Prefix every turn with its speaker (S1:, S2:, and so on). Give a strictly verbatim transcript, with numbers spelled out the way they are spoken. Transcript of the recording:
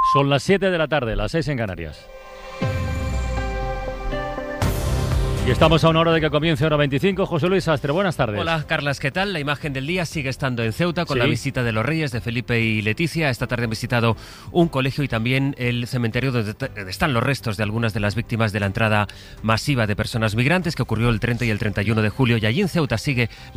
S1: Son las siete de la tarde, las seis en Canarias. Y estamos a una hora de que comience hora veinticinco. José Luis Astre, buenas tardes.
S2: Hola, Carlas, ¿qué tal? La imagen del día sigue estando en Ceuta con
S1: ¿Sí?
S2: la visita de los Reyes, de Felipe y Leticia. Esta tarde han visitado un colegio y también el cementerio donde están los restos de algunas de las víctimas de la entrada masiva de personas migrantes que ocurrió el treinta y el treinta y uno de julio. Y allí en Ceuta sigue la